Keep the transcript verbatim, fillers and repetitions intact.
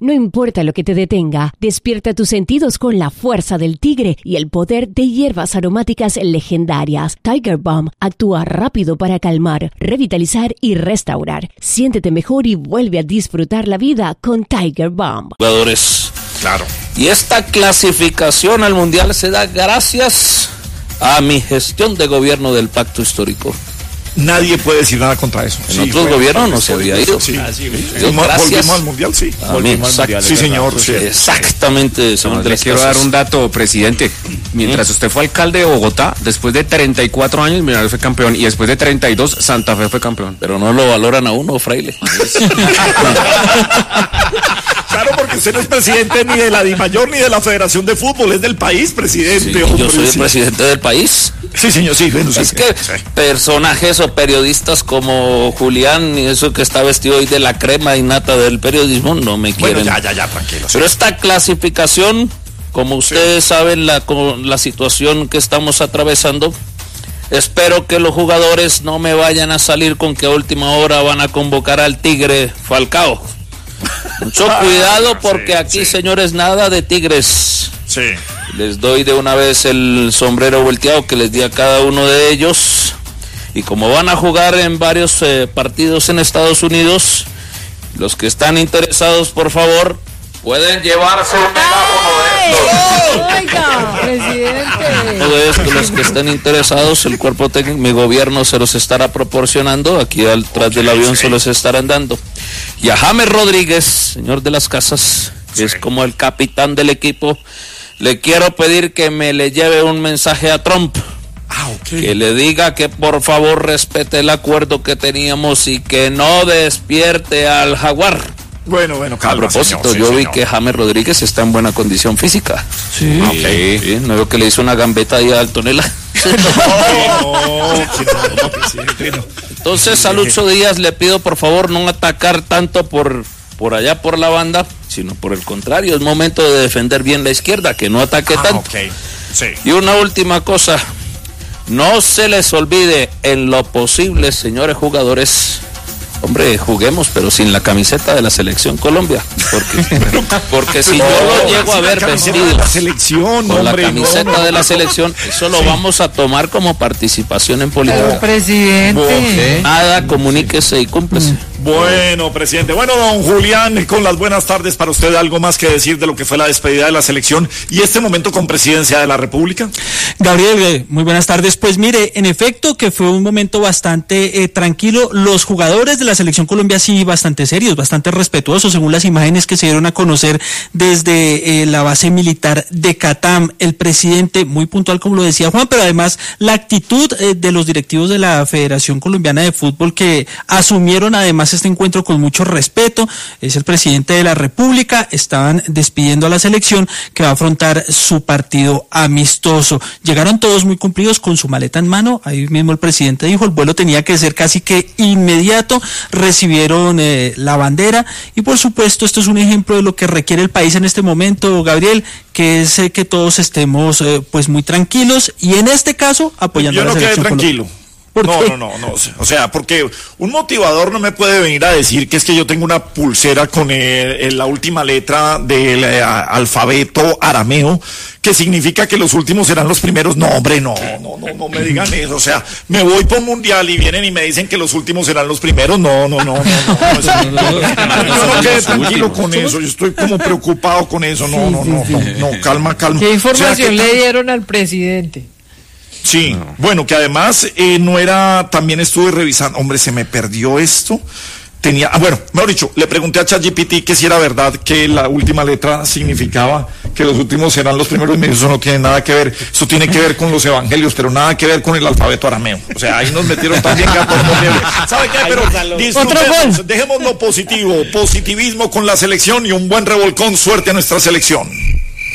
No importa lo que te detenga, despierta tus sentidos con la fuerza del tigre y el poder de hierbas aromáticas legendarias. Tiger Balm actúa rápido para calmar, revitalizar y restaurar. Siéntete mejor y vuelve a disfrutar la vida con Tiger Balm. Jugadores. Claro. Y esta clasificación al Mundial se da gracias a mi gestión de gobierno del Pacto Histórico. Nadie puede decir nada contra eso. En sí, otros gobiernos no se había ido. Sí. Ah, sí, Dios, volvimos al Mundial, sí. Ah, volvimos al mundial, sí, señor. Sí. Exactamente. No, le quiero dar un dato, presidente. Mientras ¿Mm? usted fue alcalde de Bogotá, después de treinta y cuatro años, Millonarios fue campeón. Y después de treinta y dos, Santa Fe fue campeón. Pero no lo valoran a uno, fraile. Claro, porque usted no es presidente ni de la DIMAYOR ni de la Federación de Fútbol, es del país, presidente. Sí, yo soy el presidente del país. Sí, señor, sí. Bueno, es sí, que sí. personajes o periodistas como Julián y eso que está vestido hoy de la crema y nata del periodismo no me quieren. Bueno, ya, ya, ya, tranquilo. Pero sí. Esta clasificación, como ustedes sí. saben, la, con la situación que estamos atravesando, espero que los jugadores no me vayan a salir con que a última hora van a convocar al Tigre Falcao. Mucho cuidado porque aquí, sí. señores, nada de tigres. Sí. Les doy de una vez el sombrero volteado que les di a cada uno de ellos. Y como van a jugar en varios eh, partidos en Estados Unidos, los que están interesados, por favor, pueden llevarse un megáfono de esto. Oiga, presidente. Todo esto, los que estén interesados, el cuerpo técnico, mi gobierno se los estará proporcionando. Aquí atrás del avión se los estarán dando. Y a James Rodríguez, señor de las casas, que sí. es como el capitán del equipo, le quiero pedir que me le lleve un mensaje a Trump. Ah, okay. Que le diga que por favor respete el acuerdo que teníamos y que no despierte al jaguar. Bueno, bueno, calma, a propósito, señor, sí, yo señor. vi que James Rodríguez está en buena condición física. Sí. Okay. Sí, no veo que le hizo una gambeta ahí a Altonela. No, no, no, presidente, no. Entonces a Lucho Díaz le pido por favor no atacar tanto por, por allá por la banda, sino por el contrario, es momento de defender bien la izquierda, que no ataque ah, tanto. Okay. Sí. Y una última cosa, no se les olvide en lo posible, señores jugadores, hombre, juguemos, pero sin la camiseta de la Selección Colombia. Porque, porque si yo lo llego a ver vestido la selección, con hombre, la camiseta no, no, de la no, selección, eso lo sí. vamos a tomar como participación en política. Pero, presidente. Nada, comuníquese y cúmplese. Bueno, presidente. Bueno, don Julián, con las buenas tardes para usted, ¿algo más que decir de lo que fue la despedida de la selección y este momento con presidencia de la República? Gabriel, muy buenas tardes. Pues mire, en efecto que fue un momento bastante eh, tranquilo. Los jugadores de la Selección Colombia sí bastante serios, bastante respetuosos, según las imágenes que se dieron a conocer desde eh, la base militar de Catam. El presidente, muy puntual como lo decía Juan, pero además la actitud eh, de los directivos de la Federación Colombiana de Fútbol que asumieron además este encuentro con mucho respeto. Es el presidente de la República, estaban despidiendo a la selección que va a afrontar su partido amistoso. Llegaron todos muy cumplidos con su maleta en mano, ahí mismo el presidente dijo, el vuelo tenía que ser casi que inmediato, recibieron eh, la bandera y por supuesto esto es un ejemplo de lo que requiere el país en este momento, Gabriel, que es eh, que todos estemos eh, pues muy tranquilos y en este caso apoyando Yo a la no selección quedé tranquilo. No, no, no, no, o sea, porque un motivador no me puede venir a decir que es que yo tengo una pulsera con el, el, la última letra del eh, alfabeto arameo, que significa que los últimos serán los primeros. No, hombre, no, no, no, no me digan eso, o sea, me voy por un mundial y vienen y me dicen que los últimos serán los primeros. No, no, no, no, no, eso, yo no quedé tranquilo con eso, yo estoy como preocupado con eso. No, no, no, no, no, calma, calma. ¿Qué información o sea, le dieron al presidente? Sí, no. Bueno, que además eh, no era, también estuve revisando, hombre, se me perdió esto, tenía, ah, bueno, mejor dicho, le pregunté a ChatGPT que si era verdad que la última letra significaba que los últimos serán los primeros, y me dijo, eso no tiene nada que ver, eso tiene que ver con los evangelios, pero nada que ver con el alfabeto arameo, o sea, ahí nos metieron también gatos por liebre. ¿Sabe qué? Pero disfrutemos, dejemos lo positivo, positivismo con la selección y un buen revolcón, suerte a nuestra selección.